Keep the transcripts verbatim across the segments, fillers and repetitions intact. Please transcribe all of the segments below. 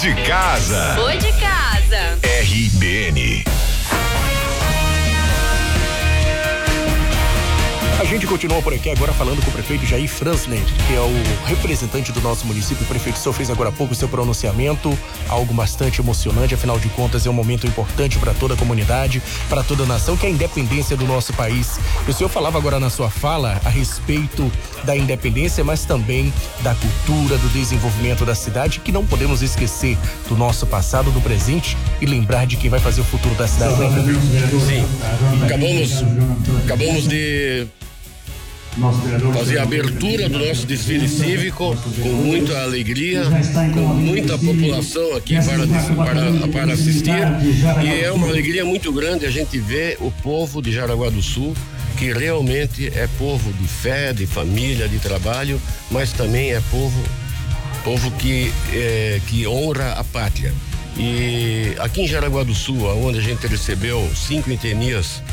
de casa. Foi de casa. R B N. A gente continua por aqui agora falando com o prefeito Jair Franzner, que é o representante do nosso município. O prefeito, o senhor fez agora há pouco o seu pronunciamento, algo bastante emocionante, afinal de contas é um momento importante para toda a comunidade, para toda a nação, que é a independência do nosso país. O senhor falava agora na sua fala a respeito da independência, mas também da cultura, do desenvolvimento da cidade, que não podemos esquecer do nosso passado, do presente e lembrar de quem vai fazer o futuro da cidade. Sim, acabamos, acabamos de fazer a abertura do nosso desfile cívico com muita alegria, com muita população aqui para, para, para assistir, e é uma alegria muito grande a gente ver o povo de Jaraguá do Sul, que realmente é povo de fé, de família, de trabalho, mas também é povo, povo que, é, que honra a pátria. E aqui em Jaraguá do Sul, onde a gente recebeu cinco etnias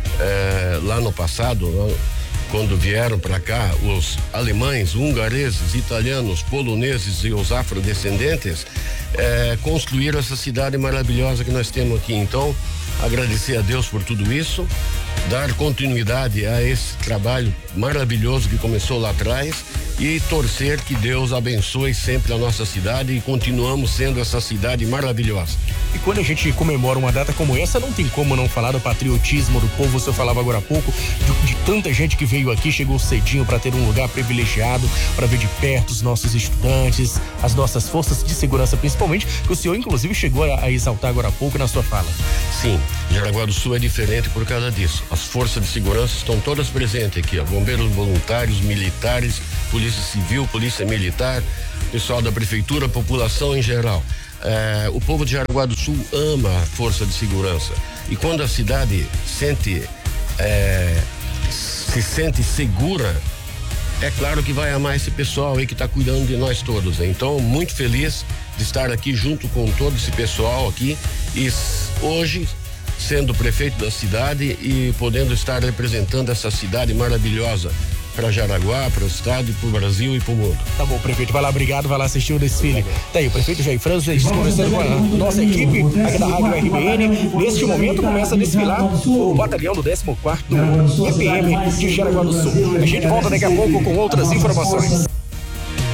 é, lá no passado, quando vieram para cá os alemães, hungareses, italianos, poloneses e os afrodescendentes, é, construíram essa cidade maravilhosa que nós temos aqui. Então, agradecer a Deus por tudo isso, dar continuidade a esse trabalho maravilhoso que começou lá atrás e torcer que Deus abençoe sempre a nossa cidade e continuamos sendo essa cidade maravilhosa. E quando a gente comemora uma data como essa, não tem como não falar do patriotismo do povo. O senhor falava agora há pouco de, de tanta gente que veio aqui, chegou cedinho para ter um lugar privilegiado, para ver de perto os nossos estudantes, as nossas forças de segurança, principalmente, que o senhor inclusive chegou a, a exaltar agora há pouco na sua fala. Sim, Jaraguá do Sul é diferente por causa disso. As forças de segurança estão todas presentes aqui, ó, bombeiros voluntários, militares, polícia civil, polícia militar, pessoal da prefeitura, população em geral. É, o povo de Jaraguá do Sul ama a força de segurança, e quando a cidade sente é, se sente segura, é claro que vai amar esse pessoal aí que está cuidando de nós todos. Então, muito feliz de estar aqui junto com todo esse pessoal aqui e hoje sendo prefeito da cidade e podendo estar representando essa cidade maravilhosa para Jaraguá, para o estado, para o Brasil e para o mundo. Tá bom, prefeito, vai lá, obrigado, vai lá assistir o desfile. Tá aí, o prefeito Jair Franzner conversando com a nossa equipe aqui da Rádio R B N. Neste momento começa a desfilar o batalhão do décimo quarto E P M de Jaraguá do Sul. A gente volta daqui a pouco com outras informações.